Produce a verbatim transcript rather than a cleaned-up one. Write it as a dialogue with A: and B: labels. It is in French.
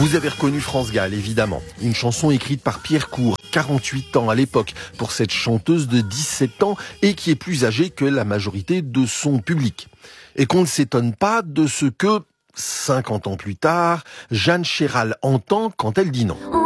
A: Vous avez reconnu France Gall, évidemment. Une chanson écrite par Pierre Court, quarante-huit ans à l'époque, pour cette chanteuse de dix-sept ans et qui est plus âgée que la majorité de son public. Et qu'on ne s'étonne pas de ce que, cinquante ans plus tard, Jeanne Chéral entend quand elle dit non.